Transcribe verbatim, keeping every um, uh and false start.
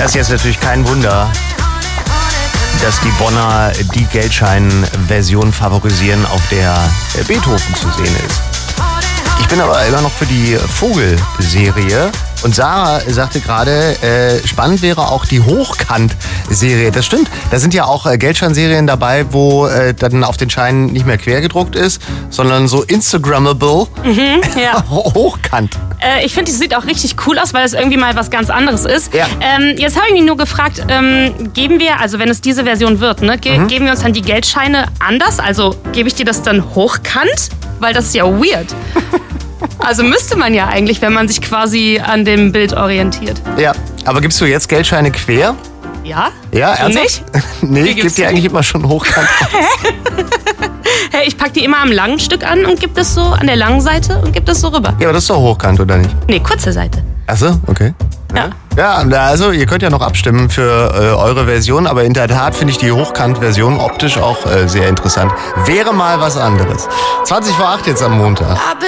Das ist jetzt natürlich kein Wunder, dass die Bonner die Geldschein-Version favorisieren, auf der Beethoven zu sehen ist. Ich bin aber immer noch für die Vogelserie. Und Sarah sagte gerade, äh, spannend wäre auch die Hochkant-Serie. Das stimmt, da sind ja auch äh, Geldscheinserien dabei, wo äh, dann auf den Scheinen nicht mehr quer gedruckt ist, sondern so Instagrammable, mhm, ja. Hochkant. Äh, ich finde, die sieht auch richtig cool aus, weil es irgendwie mal was ganz anderes ist. Ja. Ähm, jetzt habe ich mich nur gefragt, ähm, geben wir, also wenn es diese Version wird, ne, ge- mhm. geben wir uns dann die Geldscheine anders? Also gebe ich dir das dann hochkant? Weil das ist ja weird. Also müsste man ja eigentlich, wenn man sich quasi an dem Bild orientiert. Ja, aber gibst du jetzt Geldscheine quer? Ja? Ja, du ernsthaft? nicht? Nee, ich gebe die eigentlich immer schon hochkant aus. Hey, ich pack die immer am langen Stück an und gebe das so an der langen Seite und gebe das so rüber. Ja, aber das ist doch hochkant, oder nicht? Nee, kurze Seite. Ach so, okay. Ja. Ja, also ihr könnt ja noch abstimmen für äh, eure Version, aber in der Tat finde ich die Hochkant-Version optisch auch äh, sehr interessant. Wäre mal was anderes. zwanzig vor acht jetzt am Montag.